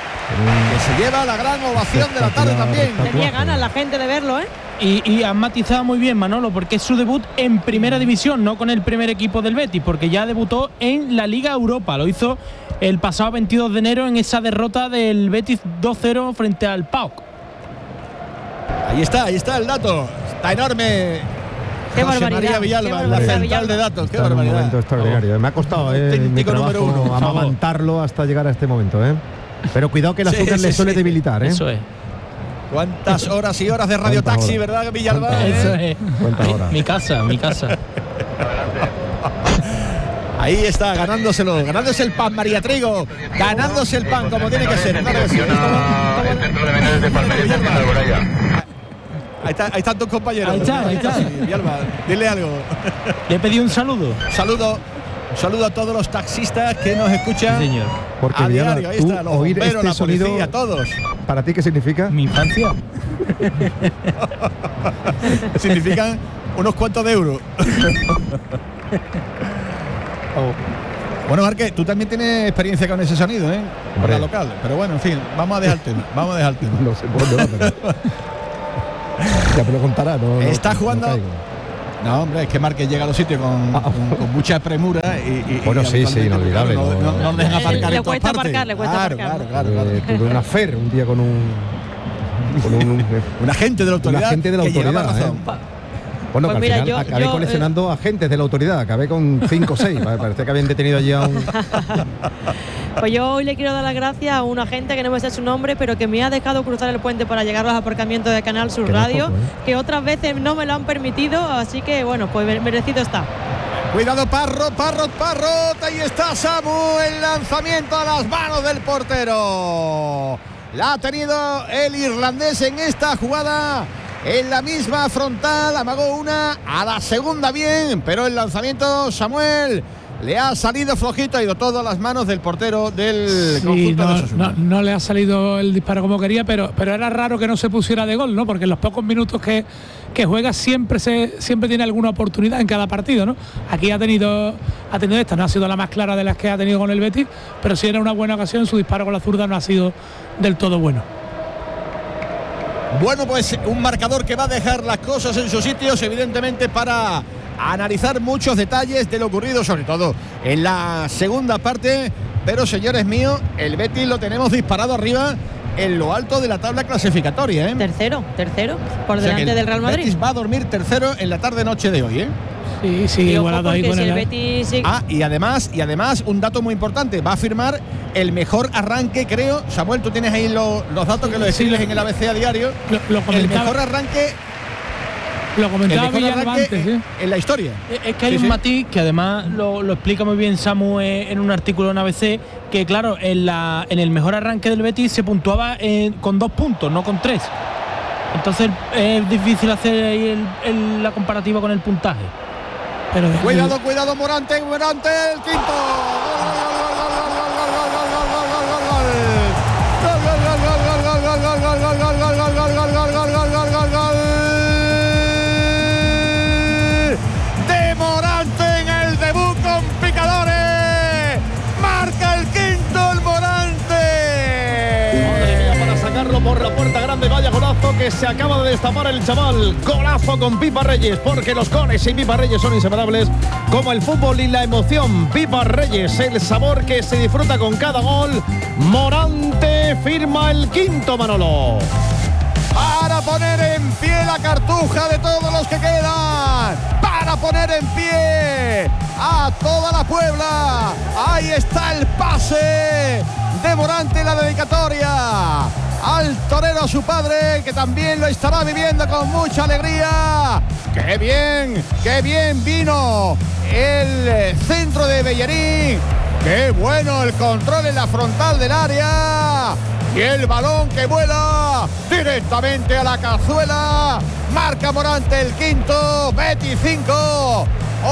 que se lleva la gran ovación de la tarde también. Tenía ganas la gente de verlo, ¿eh? Y, y han matizado muy bien, Manolo, porque es su debut en primera división, no con el primer equipo del Betis, porque ya debutó en la Liga Europa. Lo hizo el pasado veintidós de enero en esa derrota del Betis dos cero frente al P A O K. Ahí está, ahí está el dato. Está enorme. Qué José barbaridad, María Villalba, qué la barbaridad, central Villalba. de datos. Qué Está en un barbaridad. momento extraordinario. Me ha costado eh, en mi trabajo número uno, amamantarlo hasta llegar a este momento. ¿eh? Pero cuidado que el azúcar sí, le sí, suele sí. debilitar. ¿eh? Eso es. ¿Cuántas horas y horas de radio taxi, horas? verdad, Villalba? ¿Eh? Eso es. ¿Cuántas horas? Mi casa, mi casa. Ahí está, ganándoselo, ganándose el pan, María Trigo, ganándose el pan como tiene que ser. Claro que sí. Ahí, está, ahí están tus compañeros. Ahí está, ahí está. Sí, Villalba, dile algo. Le pedí un saludo. Saludo. Un saludo a todos los taxistas que nos escuchan. Sí, señor. Porque a Villalba, diario, ahí está, los oír bomberos, este la policía, sonido, todos. ¿Para ti qué significa? Mi infancia. Significan unos cuantos de euros. oh. Bueno, Marque, tú también tienes experiencia con ese sonido, ¿eh? Con la local. Pero bueno, en fin, vamos a dejar el tema. Vamos a dejar el tema. No sé por dónde va, pero... ya me lo contará, ¿no? Está no, jugando. No, no, hombre, es que Márquez llega a los sitios con, ah, con, con mucha premura y, y bueno, y sí, sí, inolvidable. No, no, no, no dejan aparcar le en todas cuesta partes. aparcar, le cuesta claro, aparcar. claro, claro, eh, claro. Tuve una fer un día con un con un, un agente de la autoridad. Un agente de la que autoridad. razón. ¿eh? Bueno, Pues que mira, al final yo- acabé yo, coleccionando agentes de la autoridad, acabé con cinco o seis. Parecía que habían detenido allí a un. Pues yo hoy le quiero dar las gracias a un agente que no me sé su nombre, pero que me ha dejado cruzar el puente para llegar a los aparcamientos de Canal Sur Que no es Radio, poco, ¿eh? que otras veces no me lo han permitido, así que bueno, pues merecido está. Cuidado, Parro, Parro, Parrot. Ahí está Samu. El lanzamiento a las manos del portero. La ha tenido el irlandés en esta jugada. En la misma frontal, amagó una, a la segunda bien, pero el lanzamiento, Samuel, le ha salido flojito, ha ido todo a las manos del portero del Sí, conjunto no, de Osasuna. no, no le ha salido el disparo como quería, pero, pero era raro que no se pusiera de gol, ¿no? Porque en los pocos minutos que, que juega siempre se siempre tiene alguna oportunidad en cada partido, ¿no? Aquí ha tenido ha tenido esta, no ha sido la más clara de las que ha tenido con el Betis, pero sí era una buena ocasión. Su disparo con la zurda no ha sido del todo bueno. Bueno, pues un marcador que va a dejar las cosas en sus sitios, evidentemente, para analizar muchos detalles de lo ocurrido, sobre todo en la segunda parte. Pero, señores míos, el Betis lo tenemos disparado arriba en lo alto de la tabla clasificatoria, ¿eh? Tercero, tercero, por O sea delante que del Real Madrid. Betis va a dormir tercero en la tarde-noche de hoy, ¿eh? Sí, sí, igualado ahí con si el el... Betis sigue- Ah, y además, y además, un dato muy importante, va a firmar el mejor arranque, creo. Samuel, tú tienes ahí lo- los datos que lo Sí, escribes lo- en el A B C a diario. Lo, lo El comentaba, mejor arranque, lo el comentaba mejor Villalba arranque antes, ¿sí? en la historia. Es que hay Sí, un sí. matiz que además lo, lo explica muy bien Samu eh, en un artículo en A B C, que claro, en, la, en el mejor arranque del Betis se puntuaba eh, con dos puntos, no con tres. Entonces es difícil hacer ahí el- el- la comparativa con el puntaje. Pero de- Cuidado, cuidado, Morante, Morante, el quinto. De Morante en el debut con picadores. Marca el quinto el Morante. Madre mía, para sacarlo por la puerta grande, vaya golazo que se acaba de destapar el chaval. Golazo con Pipa Reyes, porque los goles y Pipa Reyes son inseparables, como el fútbol y la emoción. Pipa Reyes, el sabor que se disfruta con cada gol. Morante firma el quinto, Manolo. Para poner en pie la cartuja de todos los que quedan. Para poner en pie a toda la Puebla. Ahí está el pase de Morante, la dedicatoria al torero, a su padre, que también lo estará viviendo con mucha alegría. ¡Qué bien! ¡Qué bien vino el centro de Bellerín! ¡Qué bueno el control en la frontal del área! Y el balón que vuela directamente a la cazuela. Marca Morante el quinto. Betis cinco.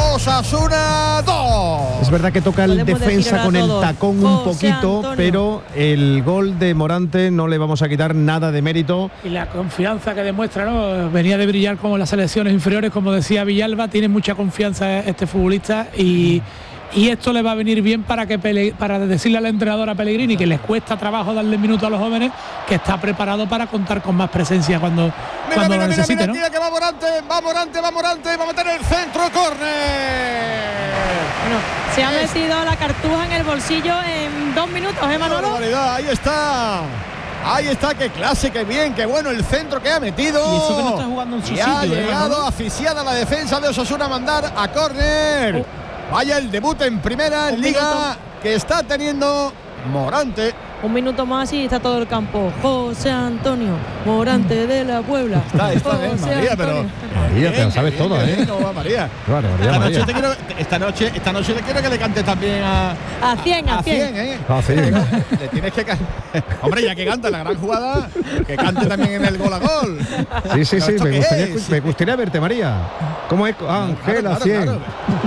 Osasuna dos. Es verdad que toca el Podemos defensa decir con ahora el todo. tacón un José poquito, Antonio. pero el gol de Morante no le vamos a quitar nada de mérito. Y la confianza que demuestra, ¿no? Venía de brillar como en las selecciones inferiores, como decía Villalba, tiene mucha confianza este futbolista y, y esto le va a venir bien para que Pele- para decirle al entrenador a Pellegrini que les cuesta trabajo darle minutos a los jóvenes, que está preparado para contar con más presencia cuando, Mira, cuando mira, lo mira, necesite, mira, ¿no? mira que va Morante, va Morante, va Morante, va a meter el centro, córner. Bueno, se ha metido la cartuja en el bolsillo en dos minutos, ¿eh, ¡Qué Manolo? barbaridad! Ahí está. Ahí está, qué clase, qué bien, qué bueno el centro que ha metido. Y eso que no está jugando en su Y ha sitio, ¿eh, llegado Manolo? asfixiada la defensa de Osasuna a mandar a córner. Vaya el debut en primera en Un Liga minuto. que está teniendo Morante. Un minuto más y está todo el campo. José Antonio Morante de la Puebla. Está, está bien, José María, pero. Antonio. María, te Bien, lo sabes bien, todo, qué ¿eh? bien, ¿cómo va María? Claro, María, Esta María. noche, te quiero, esta, noche, esta noche te quiero que le cantes también a. A cien, a cien. ¿eh? Ah, sí. Le tienes que can- Hombre, ya que canta la gran jugada, que cante también en el gol a gol. Sí, sí, sí, ¿Esto me qué gustaría, es? me gustaría verte, María. ¿Cómo es? Ah, Ángela, Claro, cien. claro,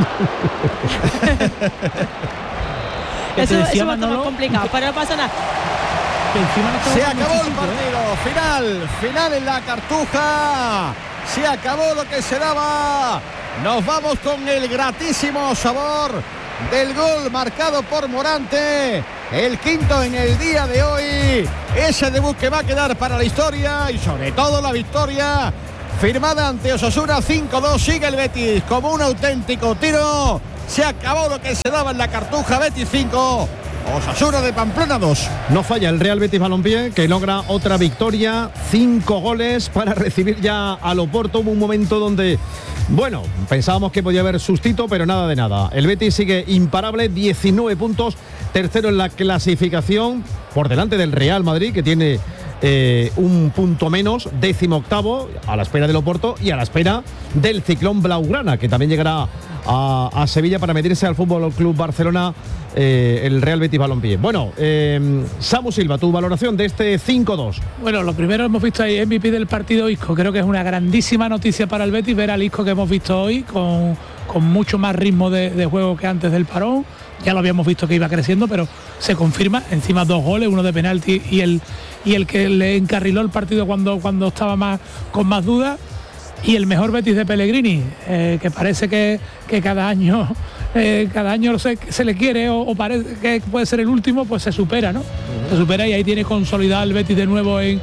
Que te Eso, decía eso va a estar Manolo, más complicado, pero no pasa nada. que encima no está Se jugando en acabó su el sitio, ¿eh? partido, final, final en la Cartuja. Se acabó lo que se daba. Nos vamos con el gratísimo sabor del gol marcado por Morante. El quinto en el día de hoy. Ese debut que va a quedar para la historia y sobre todo la victoria firmada ante Osasuna cinco dos. Sigue el Betis como un auténtico tiro. Se acabó lo que se daba en la Cartuja. Betis cinco, Osasuna de Pamplona dos. No falla el Real Betis Balompié, que logra otra victoria, cinco goles para recibir ya al Oporto. Hubo un momento donde, bueno, pensábamos que podía haber sustito, pero nada de nada. El Betis sigue imparable, diecinueve puntos, tercero en la clasificación, por delante del Real Madrid, que tiene eh, un punto menos, décimo octavo, a la espera del Oporto y a la espera del Ciclón Blaugrana, que también llegará a, a Sevilla para medirse al Fútbol Club Barcelona. Eh, el Real Betis Balompié. Bueno, eh, Samu Silva, tu valoración de este cinco dos. Bueno, lo primero hemos visto ahí M V P del partido Isco. Creo que es una grandísima noticia para el Betis ver al Isco que hemos visto hoy con, con mucho más ritmo de, de juego que antes del parón. Ya lo habíamos visto que iba creciendo, pero se confirma. Encima dos goles, uno de penalti y el, y el que le encarriló el partido cuando, cuando estaba más con más dudas. Y el mejor Betis de Pellegrini, eh, que parece que, que cada año eh, cada año se, se le quiere o, o parece que puede ser el último, pues se supera, ¿no? Se supera y ahí tiene consolidado el Betis de nuevo en,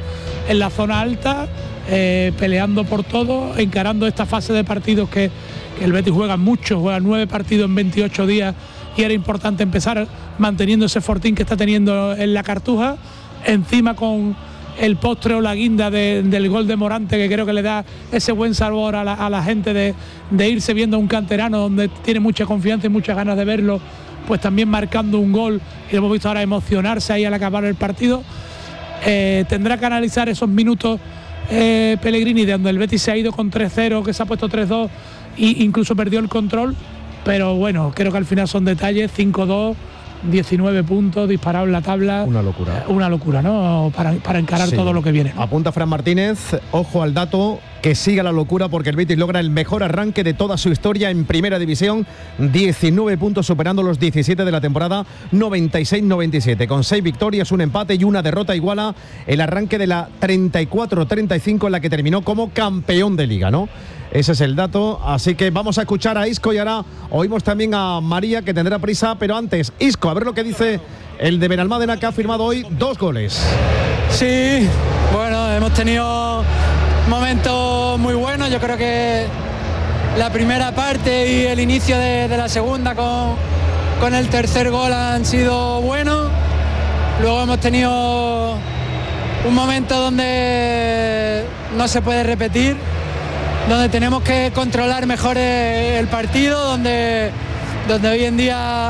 en la zona alta, eh, peleando por todo, encarando esta fase de partidos que, que el Betis juega mucho, juega nueve partidos en veintiocho días y era importante empezar manteniendo ese fortín que está teniendo en la Cartuja, encima con el postre o la guinda de, del gol de Morante, que creo que le da ese buen sabor a la, a la gente de, de irse viendo a un canterano donde tiene mucha confianza y muchas ganas de verlo, pues también marcando un gol, y lo hemos visto ahora emocionarse ahí al acabar el partido. Eh, tendrá que analizar esos minutos eh, Pellegrini, de donde el Betis se ha ido con tres cero, que se ha puesto tres dos e incluso perdió el control, pero bueno, creo que al final son detalles. Cinco dos, diecinueve puntos, disparado en la tabla. Una locura. Una locura, ¿no? Para, para encarar sí. todo lo que viene, ¿no? Apunta Fran Martínez, ojo al dato, que siga la locura porque el Betis logra el mejor arranque de toda su historia en Primera División, diecinueve puntos superando los diecisiete de la temporada noventa y seis noventa y siete, con seis victorias, un empate y una derrota, iguala el arranque de la treinta y cuatro treinta y cinco en la que terminó como campeón de Liga, ¿no? Ese es el dato, así que vamos a escuchar a Isco y ahora oímos también a María, que tendrá prisa, pero antes, Isco, a ver lo que dice el de Benalmádena, que ha firmado hoy dos goles. Sí, bueno, hemos tenido momentos muy buenos. Yo creo que la primera parte y el inicio de, de la segunda con, con el tercer gol han sido buenos. Luego hemos tenido un momento donde no se puede repetir, donde tenemos que controlar mejor el partido, donde, donde hoy en día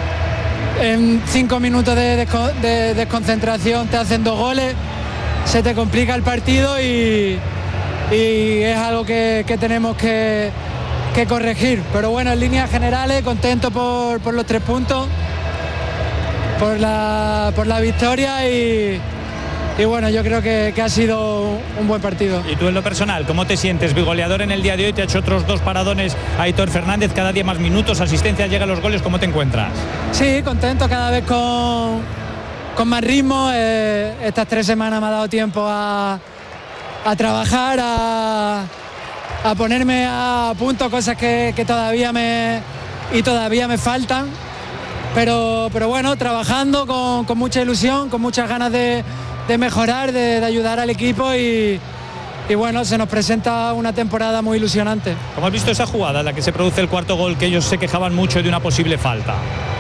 en cinco minutos de, desco, de desconcentración te hacen dos goles, se te complica el partido y, y es algo que, que tenemos que, que corregir. Pero bueno, en líneas generales, contento por, por los tres puntos, por la, por la victoria y... Y bueno, yo creo que, que ha sido un buen partido. Y tú en lo personal, ¿cómo te sientes? Bigoleador en el día de hoy, te ha hecho otros dos paradones Aitor Fernández, cada día más minutos, asistencias, llegan los goles, ¿cómo te encuentras? Sí, contento, cada vez con, con más ritmo. Eh, estas tres semanas me ha dado tiempo a, a trabajar, a, a ponerme a punto cosas que, que todavía me y todavía me faltan. Pero, pero bueno, trabajando con, con mucha ilusión, con muchas ganas de de mejorar, de, de ayudar al equipo y, y bueno, se nos presenta una temporada muy ilusionante. ¿Cómo has visto esa jugada en la que se produce el cuarto gol, que ellos se quejaban mucho de una posible falta?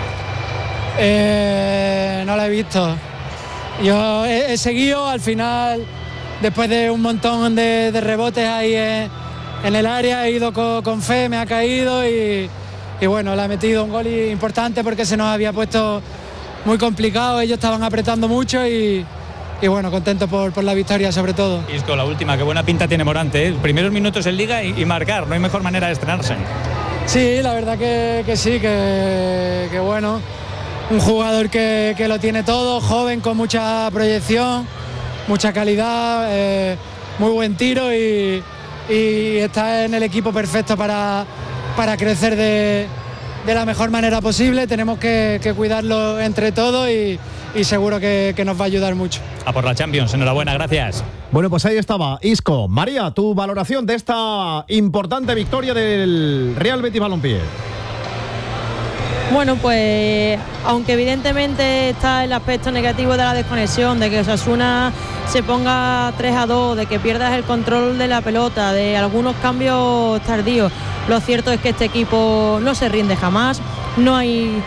Eh, no la he visto. Yo he, he seguido, al final, después de un montón de, de rebotes ahí en, en el área, he ido con, con fe, me ha caído y, y bueno, le ha metido un gol importante porque se nos había puesto muy complicado, ellos estaban apretando mucho y Y bueno, contento por, por la victoria sobre todo. Isco, la última, qué buena pinta tiene Morante, ¿eh? Primeros minutos en Liga y, y marcar, no hay mejor manera de estrenarse. Sí, la verdad que, que sí, que, que bueno, un jugador que, que lo tiene todo, joven, con mucha proyección, mucha calidad, eh, muy buen tiro y, y está en el equipo perfecto para, para crecer de, de la mejor manera posible. Tenemos que, que cuidarlo entre todos y, y seguro que, que nos va a ayudar mucho. A por la Champions, enhorabuena, gracias. Bueno, pues ahí estaba Isco. María, tu valoración de esta importante victoria del Real Betis Balompié. Bueno, pues aunque evidentemente está el aspecto negativo de la desconexión, de que Osasuna se ponga tres a dos, de que pierdas el control de la pelota, de algunos cambios tardíos, lo cierto es que este equipo no se rinde jamás, no hay